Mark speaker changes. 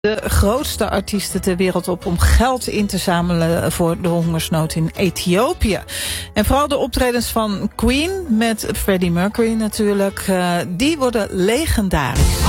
Speaker 1: de grootste artiesten ter wereld op om geld in te zamelen voor de hongersnood in Ethiopië. En vooral de optredens van Queen met Freddie Mercury natuurlijk, die worden legendarisch.